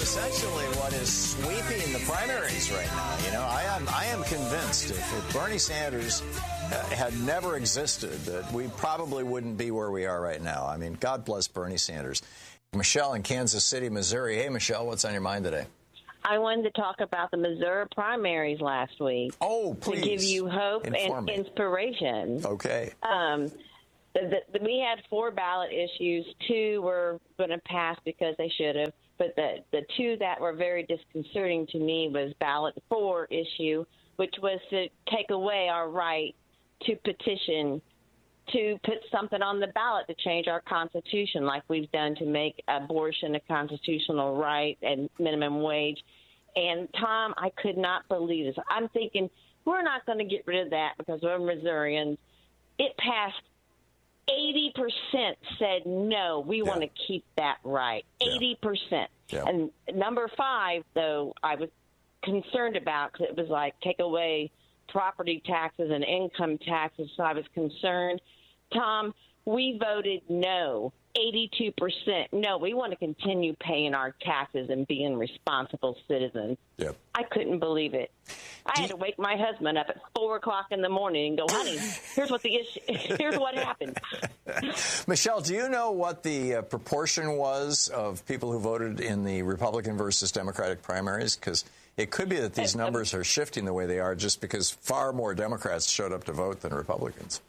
essentially what is sweeping the primaries right now. You know, I am convinced if Bernie Sanders had never existed, that we probably wouldn't be where we are right now. I mean, God bless Bernie Sanders. Michelle in Kansas City, Missouri. Hey, Michelle, what's on your mind today? I wanted to talk about the Missouri primaries last week. Oh, please. To give you hope and inspiration. Okay. We had 4 ballot issues. 2 were going to pass because they should have. But the 2 that were very disconcerting to me was ballot 4 issue, which was to take away our right to petition to put something on the ballot to change our Constitution, like we've done to make abortion a constitutional right and minimum wage. And, Tom, I could not believe this. I'm thinking we're not going to get rid of that because we're Missourians. It passed. 80% said no, we want to keep that right. 80%. Yeah. And number 5, though, I was concerned about because it was like take away property taxes and income taxes, so I was concerned. Tom, we voted no, 82%. No, we want to continue paying our taxes and being responsible citizens. Yep. I couldn't believe it. I had to wake my husband up at 4 o'clock in the morning and go, honey, here's what happened. Michelle, do you know what the proportion was of people who voted in the Republican versus Democratic primaries? Because it could be that these numbers are shifting the way they are just because far more Democrats showed up to vote than Republicans.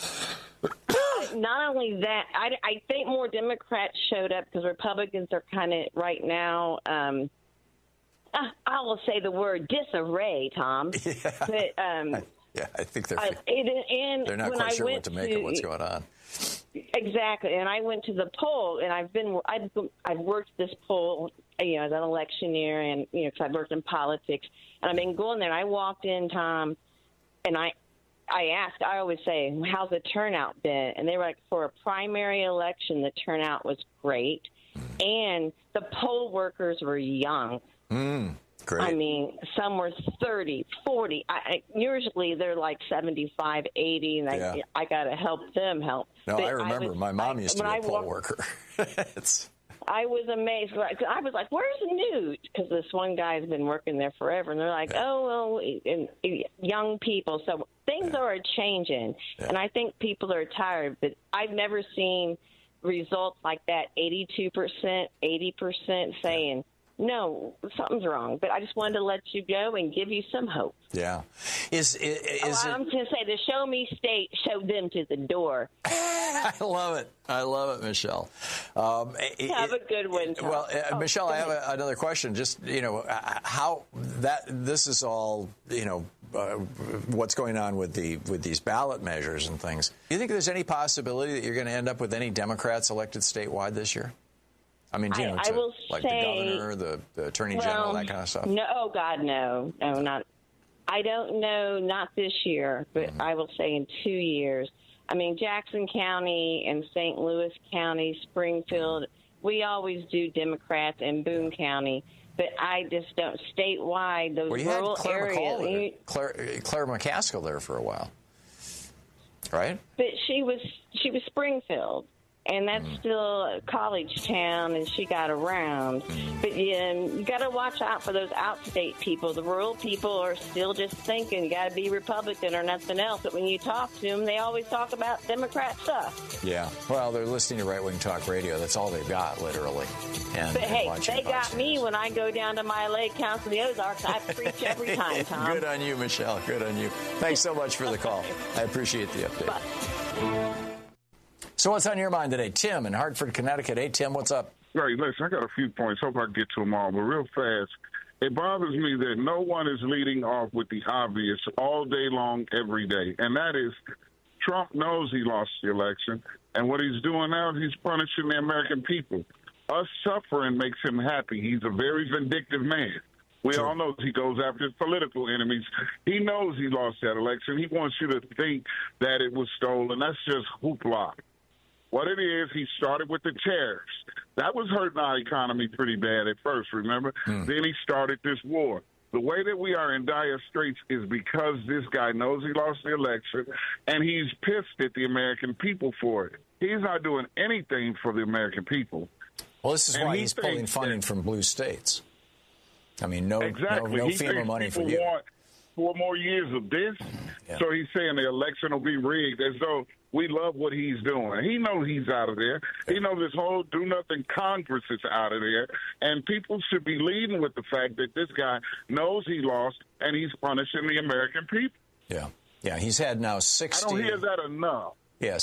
Not only that, I think more Democrats showed up because Republicans are kind of right now, I will say the word disarray, Tom. Yeah, but, I think they're not quite sure what to make of what's going on. Exactly, and I went to the poll, and I've worked this poll, as an electioneer, and because I've worked in politics, and I've been going there. And I walked in, Tom, and I asked, I always say, how's the turnout been? And they were like, for a primary election, the turnout was great. And the poll workers were young. Great. I mean, some were 30, 40. Usually they're like 75, 80, and I got to help them help. No, but I remember my mom used to be a poll worker. I was amazed. I was like, where's Newt? Because this one guy's been working there forever. And they're like, oh, well, young people. So things are changing. Yeah. And I think people are tired. But I've never seen results like that, 82%, 80% saying, no, something's wrong. But I just wanted to let you go and give you some hope. Yeah. I'm going to say the show me state showed them to the door. I love it, Michelle. Have a good one, Tom. Well, Michelle, I have another question. Just, how this is all, what's going on with these ballot measures and things. Do you think there's any possibility that you're going to end up with any Democrats elected statewide this year? I mean, I will like say, the governor, the attorney general, that kind of stuff. No, oh God, no, not. I don't know, not this year, but I will say in 2 years. I mean, Jackson County and St. Louis County, Springfield, we always do Democrats, and Boone County. But I just don't statewide those rural areas. Claire McCaskill there for a while, right? But she was Springfield. And that's still a college town, and she got around. But you got to watch out for those outstate people. The rural people are still just thinking you got to be Republican or nothing else. But when you talk to them, they always talk about Democrat stuff. Yeah. Well, they're listening to right-wing talk radio. That's all they've got, literally. But hey, they got me when I go down to my Lake Council, the Ozarks. I preach every time, Tom. Good on you, Michelle. Good on you. Thanks so much for the call. I appreciate the update. Bye. So what's on your mind today? Tim in Hartford, Connecticut. Hey, Tim, what's up? Right, listen, I got a few points. Hope I can get to them all, but real fast. It bothers me that no one is leading off with the obvious all day long, every day, and that is Trump knows he lost the election, and what he's doing now is he's punishing the American people. Us suffering makes him happy. He's a very vindictive man. We all know he goes after his political enemies. He knows he lost that election. He wants you to think that it was stolen. That's just hoopla. What it is, he started with the tariffs. That was hurting our economy pretty bad at first, remember? Then he started this war. The way that we are in dire straits is because this guy knows he lost the election, and he's pissed at the American people for it. He's not doing anything for the American people. Well, this is why he's pulling funding from blue states. I mean, no FEMA money for you. Want 4 more years of this. Yeah. So he's saying the election will be rigged, as though we love what he's doing. He knows he's out of there. He knows this whole do-nothing Congress is out of there. And people should be leading with the fact that this guy knows he lost, and he's punishing the American people. Yeah. Yeah, he's had now 60. I don't hear that enough. Yeah,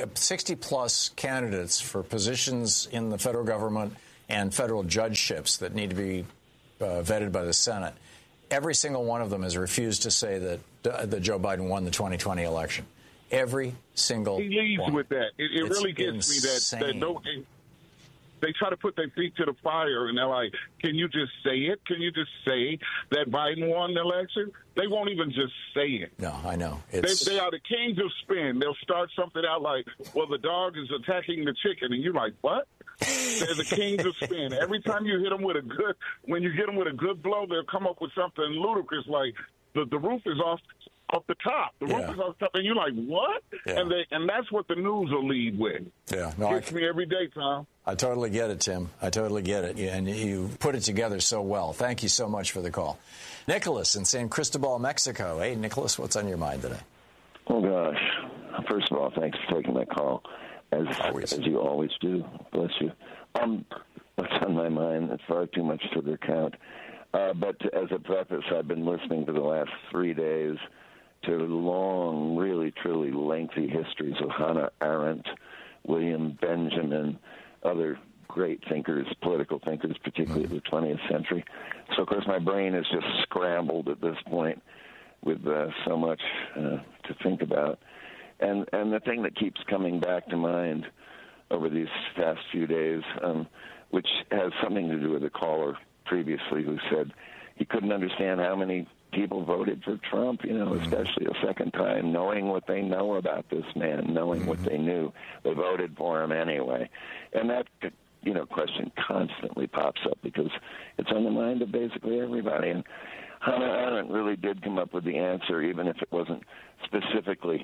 60-plus candidates for positions in the federal government and federal judgeships that need to be vetted by the Senate. Every single one of them has refused to say that Joe Biden won the 2020 election. Every single He leads one. with that. It really gets insane. me that they try to put their feet to the fire, and they're like, can you just say it? Can you just say that Biden won the election? They won't even just say it. No, I know. They are the kings of spin. They'll start something out like, well, the dog is attacking the chicken, and you're like, what? They're the kings of spin. Every time you hit them with when you get them with a good blow, they'll come up with something ludicrous like the roof is off the top. The roof is off the top, and you're like, what? Yeah. And that's what the news will lead with. Yeah, no, Gets me every day, Tom. I totally get it, Tim. I totally get it. And you put it together so well. Thank you so much for the call. Nicholas in San Cristobal, Mexico. Hey, Nicholas, what's on your mind today? Oh, gosh. First of all, thanks for taking my call, as you always do. Bless you. What's on my mind? It's far too much to recount. But as a preface, I've been listening for the last 3 days to long, really, truly lengthy histories of Hannah Arendt, William Benjamin, other great thinkers, political thinkers, particularly of the 20th century. So, of course, my brain is just scrambled at this point with so much to think about. And the thing that keeps coming back to mind over these past few days, which has something to do with the caller previously who said he couldn't understand how many people voted for Trump, especially a second time, knowing what they know about this man, knowing what they knew. They voted for him anyway. And that, question constantly pops up because it's on the mind of basically everybody. And Hannah Arendt really did come up with the answer, even if it wasn't specifically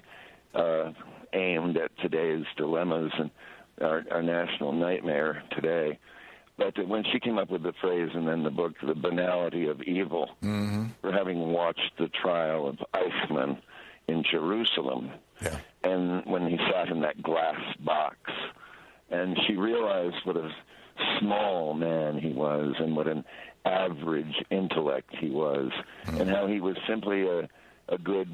aimed at today's dilemmas and our national nightmare today. But when she came up with the phrase and then the book, The Banality of Evil, for having watched the trial of Eichmann in Jerusalem, and when he sat in that glass box, and she realized what a small man he was and what an average intellect he was, and how he was simply a good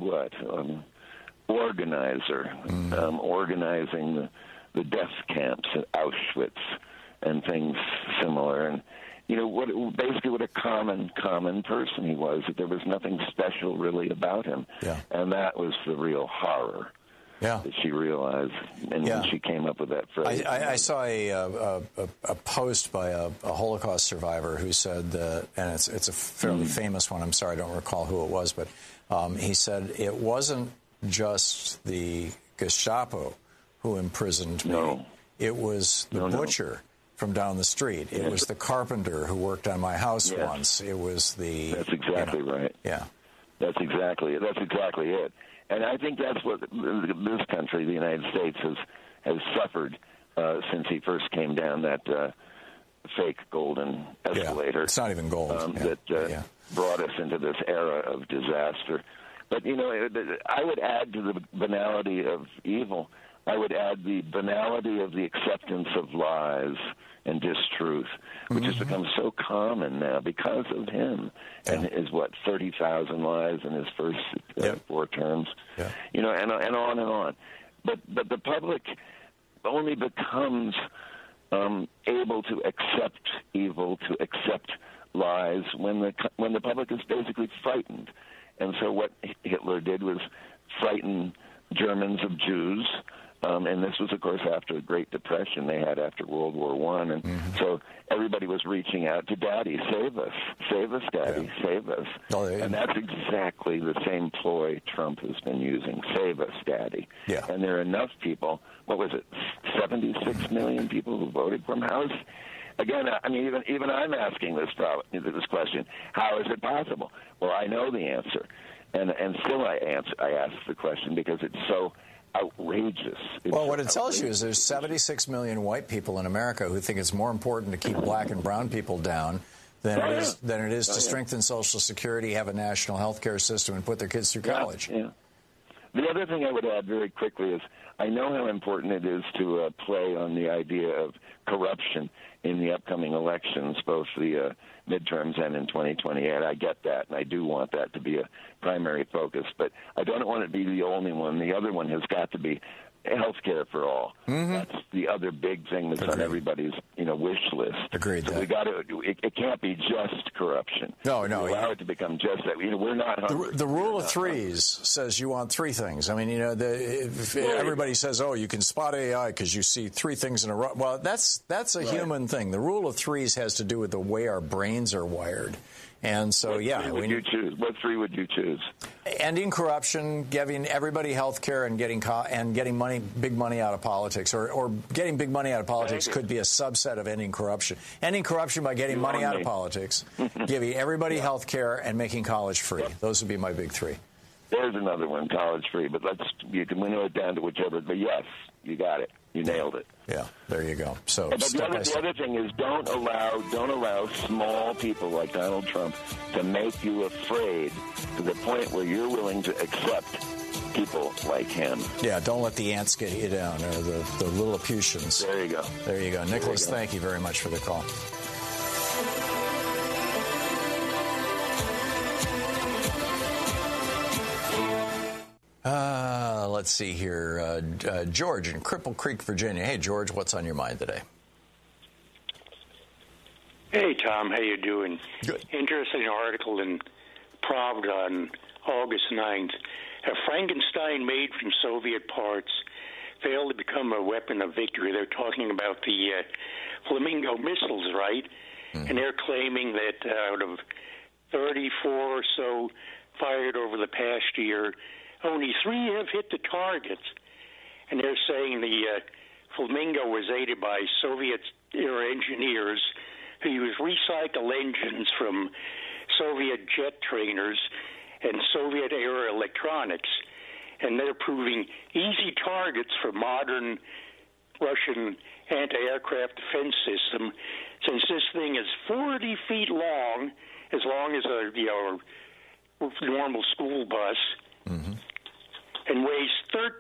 organizer, organizing the death camps at Auschwitz and things similar, and what a common person he was. That there was nothing special really about him, and that was the real horror that she realized, and when she came up with that phrase. I saw a post by a Holocaust survivor who said that, and it's a fairly famous one. I'm sorry, I don't recall who it was, but he said it wasn't just the Gestapo who imprisoned me. No. It was the butcher from down the street. It was the carpenter who worked on my house once. It was the... That's exactly right. Yeah. That's exactly it. And I think that's what this country, the United States, has suffered since he first came down that fake golden escalator. It's not even gold. That brought us into this era of disaster. But, I would add to the banality of evil, I would add the banality of the acceptance of lies and distruth, which has become so common now because of him and his 30,000 lies in his first 4 terms, and on and on. But the public only becomes able to accept evil, to accept lies when the public is basically frightened. And so what Hitler did was frighten Germans of Jews. And this was, of course, after the Great Depression they had after World War I. And so everybody was reaching out to Daddy, save us, Daddy, save us. And that's exactly the same ploy Trump has been using, save us, Daddy. And there are enough people, 76 million people who voted for him? Again, I mean, even I'm asking this question, how is it possible? Well, I know the answer. And still I ask the question because it's so outrageous. Well, what it tells you is there's 76 million white people in America who think it's more important to keep black and brown people down than it is to strengthen Social Security, have a national health care system, and put their kids through college. Yeah. The other thing I would add very quickly is I know how important it is to play on the idea of corruption in the upcoming elections, both the midterms and in 2028. I get that, and I do want that to be a primary focus. But I don't want it to be the only one. The other one has got to be health care for all. Mm-hmm. That's the other big thing that's on everybody's wish list. Agreed. So we got to. It can't be just corruption. No. We allow it to become just that. We're not hungry. The rule of threes says you want three things. I mean, everybody says, "Oh, you can spot AI because you see three things in a row." Well, that's a human thing. The rule of threes has to do with the way our brains are wired. And so, what three would you choose? What three would you choose? Ending corruption, giving everybody health care, and getting big money out of politics, or getting big money out of politics could be a subset of ending corruption. Ending corruption by getting money out of politics, giving everybody health care, and making college free. Those would be my big three. There's another one, college free, but you can winnow it down to whichever. But yes, you got it. You nailed it. Yeah, there you go. So, but the other thing is, don't allow small people like Donald Trump to make you afraid to the point where you're willing to accept people like him. Yeah, don't let the ants get you down, or the Lilliputians. There you go. There you go. Nicholas, thank you very much for the call. Let's see here. George in Cripple Creek, Virginia. Hey, George, what's on your mind today? Hey, Tom. How you doing? Good. Interesting article in Pravda on August 9th. A Frankenstein made from Soviet parts failed to become a weapon of victory. They're talking about the Flamingo missiles, right? Mm-hmm. And they're claiming that out of 34 or so fired over the past year, only 3 have hit the targets. And they're saying the Flamingo was aided by Soviet-era engineers who used recycled engines from Soviet jet trainers and Soviet-era electronics. And they're proving easy targets for modern Russian anti-aircraft defense system, since this thing is 40 feet long as a normal school bus. Mm-hmm. And weighs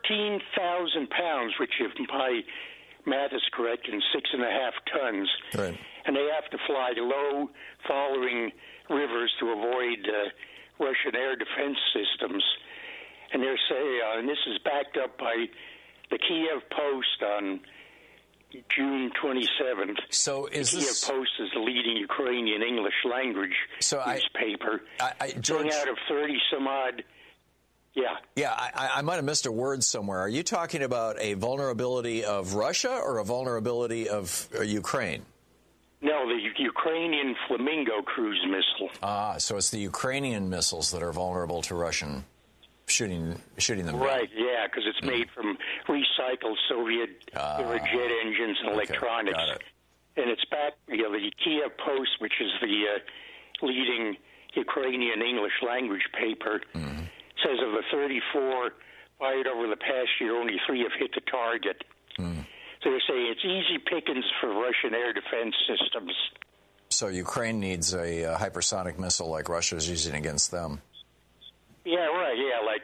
13,000 pounds, which, if my math is correct, in 6.5 tons. Right. And they have to fly low, following rivers to avoid Russian air defense systems. And they're saying, and this is backed up by the Kiev Post on June 27th. So is the Kiev Post is the leading Ukrainian English language newspaper. George, out of 30 some odd. Yeah, I might have missed a word somewhere. Are you talking about a vulnerability of Russia or a vulnerability of Ukraine? No, the Ukrainian Flamingo cruise missile. So it's the Ukrainian missiles that are vulnerable to Russian shooting them down. Right, yeah, because it's made from recycled Soviet jet engines and electronics. Got it. And it's back, the Kiev Post, which is the leading Ukrainian English language paper, says of the 34 fired over the past year, only 3 have hit the target. So they're saying it's easy pickings for Russian air defense systems. So Ukraine needs a hypersonic missile like Russia's using against them. Yeah, right. Yeah, like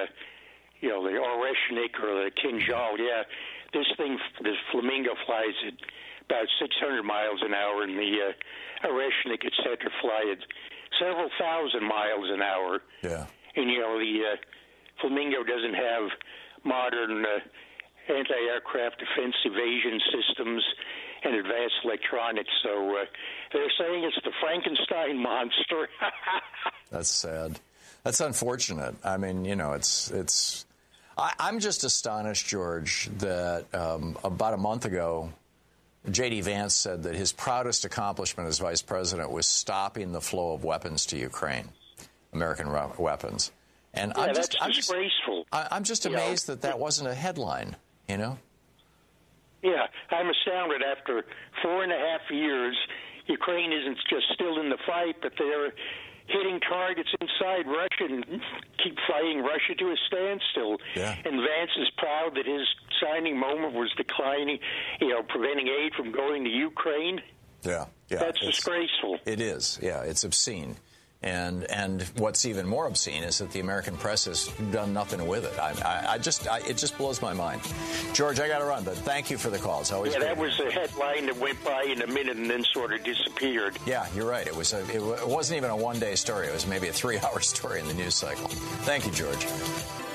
the Oreshnik or the Kinjal. Yeah, this Flamingo flies at about 600 miles an hour, and the Oreshnik, et cetera, fly at several thousand miles an hour. Yeah. And, the Flamingo doesn't have modern anti-aircraft defense evasion systems and advanced electronics. So they're saying it's the Frankenstein monster. That's sad. That's unfortunate. I mean, it's. I'm just astonished, George, that about a month ago, J.D. Vance said that his proudest accomplishment as vice president was stopping the flow of weapons to Ukraine. American weapons. And that's disgraceful. I'm just amazed that wasn't a headline, Yeah, I'm astounded. After 4.5 years, Ukraine isn't just still in the fight, but they're hitting targets inside Russia and keep fighting Russia to a standstill. Yeah. And Vance is proud that his signing moment was declining, preventing aid from going to Ukraine. Yeah. Yeah, That's disgraceful. It is. Yeah, it's obscene. And what's even more obscene is that the American press has done nothing with it. It just blows my mind. George, I got to run, but thank you for the call. It's always great. That was a headline that went by in a minute and then sort of disappeared. Yeah, you're right. It wasn't even a one-day story. It was maybe a 3-hour story in the news cycle. Thank you, George.